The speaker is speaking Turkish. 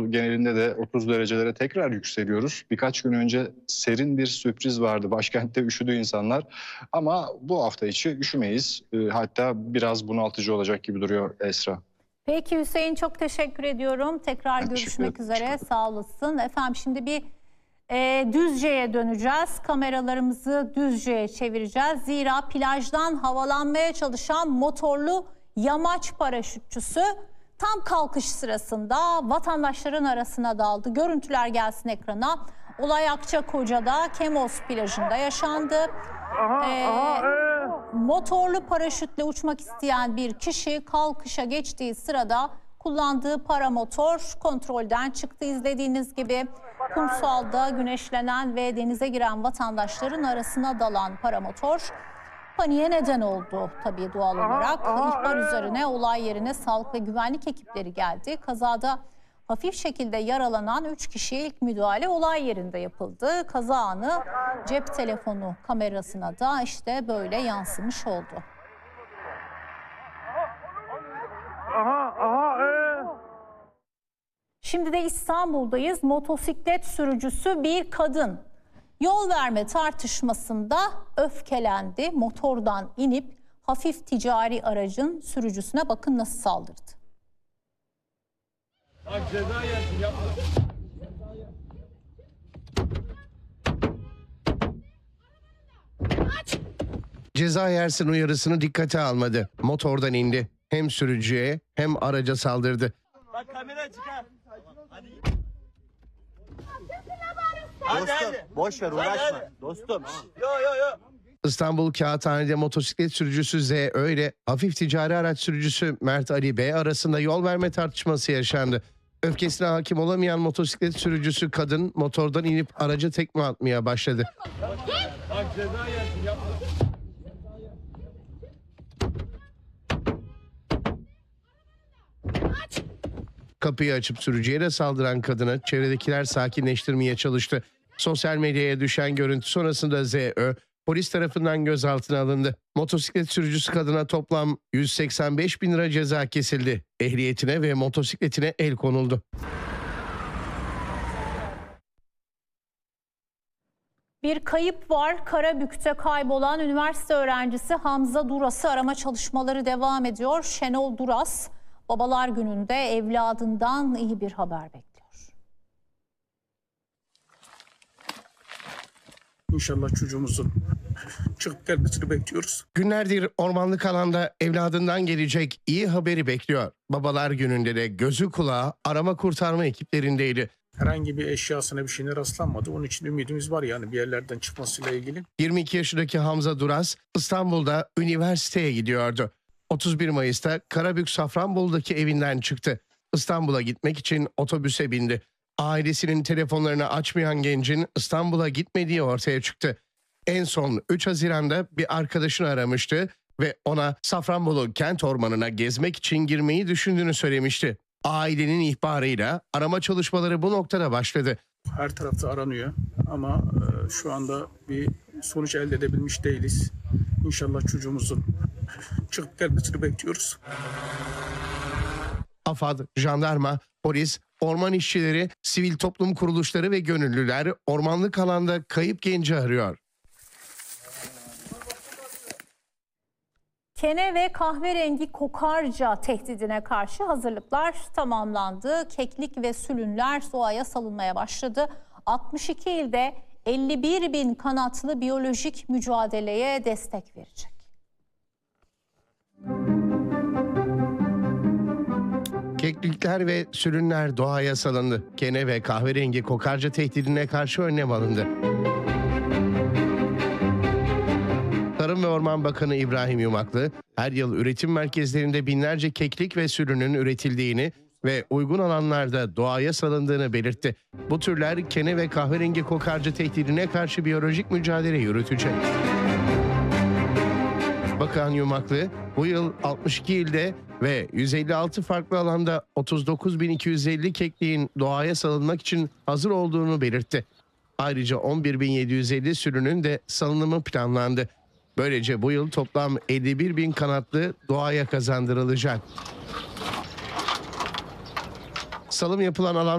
genelinde de 30 derecelere tekrar yükseliyoruz. Birkaç gün önce serin bir sürpriz vardı. Başkentte üşüdü insanlar. Ama bu hafta içi üşümeyiz. Hatta biraz bunaltıcı olacak gibi duruyor Esra. Peki Hüseyin, çok teşekkür ediyorum. Tekrar görüşmek üzere. Sağ olasın. Efendim şimdi bir Düzce'ye döneceğiz. Kameralarımızı Düzce'ye çevireceğiz. Zira plajdan havalanmaya çalışan motorlu yamaç paraşütçüsü tam kalkış sırasında vatandaşların arasına daldı. Görüntüler gelsin ekrana. Olay Akçakoca'da Kemos plajında yaşandı. Motorlu paraşütle uçmak isteyen bir kişi kalkışa geçtiği sırada kullandığı paramotor kontrolden çıktı. İzlediğiniz gibi kumsalda güneşlenen ve denize giren vatandaşların arasına dalan paramotor paniğe neden oldu tabii doğal olarak. İhbar üzerine olay yerine sağlık ve güvenlik ekipleri geldi. Kazada hafif şekilde yaralanan 3 kişiye ilk müdahale olay yerinde yapıldı. Kaza anı cep telefonu kamerasına da işte böyle yansımış oldu. Şimdi de İstanbul'dayız. Motosiklet sürücüsü bir kadın yol verme tartışmasında öfkelendi. Motordan inip hafif ticari aracın sürücüsüne bakın nasıl saldırdı. Bak ceza yersin, yapma. Ceza yersin uyarısını dikkate almadı. Motordan indi. Hem sürücüye hem araca saldırdı. Bak kamera çıkar. Hadi. Dostum, boş ver, uğraşma. Hadi. Dostum. Yo. İstanbul Kağıthane'de motosiklet sürücüsü Z ile hafif ticari araç sürücüsü Mert Ali B arasında yol verme tartışması yaşandı. Öfkesine hakim olamayan motosiklet sürücüsü kadın motordan inip araca tekme atmaya başladı. Bak ceza yersin, yapma. Kapıyı açıp sürücüye de saldıran kadını çevredekiler sakinleştirmeye çalıştı. Sosyal medyaya düşen görüntü sonrasında ZÖ polis tarafından gözaltına alındı. Motosiklet sürücüsü kadına toplam 185 bin lira ceza kesildi. Ehliyetine ve motosikletine el konuldu. Bir kayıp var. Karabük'te kaybolan üniversite öğrencisi Hamza Duras'ı arama çalışmaları devam ediyor. Şenol Duras, Babalar Günü'nde evladından iyi bir haber bekliyor. İnşallah çocuğumuzun çıkıp gelmesini bekliyoruz. Günlerdir ormanlık alanda evladından gelecek iyi haberi bekliyor. Babalar Günü'nde de gözü kulağı arama kurtarma ekiplerindeydi. Herhangi bir eşyasına bir şeyine rastlanmadı. Onun için ümidimiz var yani bir yerlerden çıkmasıyla ilgili. 22 yaşındaki Hamza Duras İstanbul'da üniversiteye gidiyordu. 31 Mayıs'ta Karabük Safranbolu'daki evinden çıktı. İstanbul'a gitmek için otobüse bindi. Ailesinin telefonlarını açmayan gencin İstanbul'a gitmediği ortaya çıktı. En son 3 Haziran'da bir arkadaşını aramıştı ve ona Safranbolu kent ormanına gezmek için girmeyi düşündüğünü söylemişti. Ailenin ihbarıyla arama çalışmaları bu noktada başladı. Her tarafta aranıyor ama şu anda bir sonuç elde edebilmiş değiliz. İnşallah çocuğumuzun çıkıp gelmesini bekliyoruz. AFAD, jandarma, polis, orman işçileri, sivil toplum kuruluşları ve gönüllüler ormanlık alanda kayıp genci arıyor. Kene ve kahverengi kokarca tehdidine karşı hazırlıklar tamamlandı. Keklik ve sülünler doğaya salınmaya başladı. 62 ilde 51 bin kanatlı biyolojik mücadeleye destek verecek. Keklikler ve sülünler doğaya salındı. Kene ve kahverengi kokarca tehdidine karşı önlem alındı. Tarım ve Orman Bakanı İbrahim Yumaklı, her yıl üretim merkezlerinde binlerce keklik ve sülünün üretildiğini ve uygun alanlarda doğaya salındığını belirtti. Bu türler kene ve kahverengi kokarca tehdidine karşı biyolojik mücadele yürütecek. Bakan Yumaklı, bu yıl 62 ilde ve 156 farklı alanda 39.250 kekliğin doğaya salınmak için hazır olduğunu belirtti. Ayrıca 11.750 sürünün de salınımı planlandı. Böylece bu yıl toplam 51 bin kanatlı doğaya kazandırılacak. Salım yapılan alan